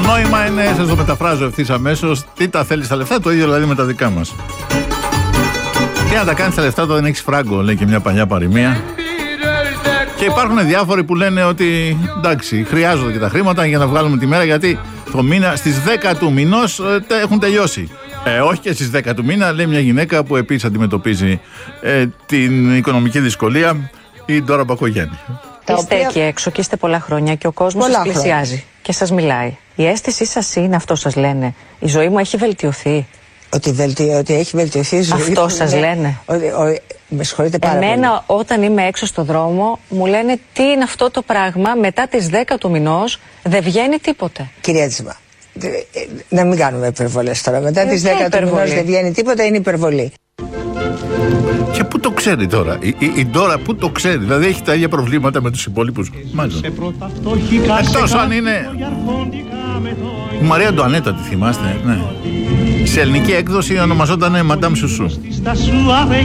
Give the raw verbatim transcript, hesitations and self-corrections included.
νόημα είναι, σας το μεταφράζω ευθύς αμέσως, τι τα θέλεις τα λεφτά, το ίδιο δηλαδή με τα δικά μας. Τι να τα κάνεις τα λεφτά, το δεν έχεις φράγκο, λέει και μια παλιά παροιμία. Και υπάρχουν διάφοροι που λένε ότι εντάξει, χρειάζονται και τα χρήματα για να βγάλουμε τη μέρα, γιατί το μήνα, στις δέκα του μηνός ε, έχουν τελειώσει. Ε, όχι και στις δέκα του μήνα, λέει μια γυναίκα που επίσης αντιμετωπίζει ε, την οικονομική δυσκολία, η Ντόρα Μπακογιάννη. Είστε οποία... εκεί έξω και είστε πολλά χρόνια και ο κόσμος σας πλησιάζει χρόνια. Και σας μιλάει. Η αίσθησή σας είναι, αυτό σας λένε, η ζωή μου έχει βελτιωθεί? Ότι, βελτι... ότι έχει βελτιωθεί η ζωή. Αυτό σας λένε? Ότι, ο... Με συγχωρείτε πάρα Εμένα, πολύ. Όταν είμαι έξω στο δρόμο, μου λένε τι είναι αυτό το πράγμα, μετά τις δέκα του μηνός δεν βγαίνει τίποτε. Κυρία Τζιμά, να μην κάνουμε υπερβολές τώρα. Μετά ε, τις δέκα του μηνός δεν βγαίνει τίποτα, είναι υπερβολή. Και πού το ξέρει τώρα, η, η, η Ντόρα πού το ξέρει, δηλαδή έχει τα ίδια προβλήματα με τους υπόλοιπους. Μάλιστα. Εκτός αν είναι η Μαρία Αντουανέτα, τη θυμάστε, ναι. Σε ελληνική έκδοση ονομαζόταν Madame Chouchou.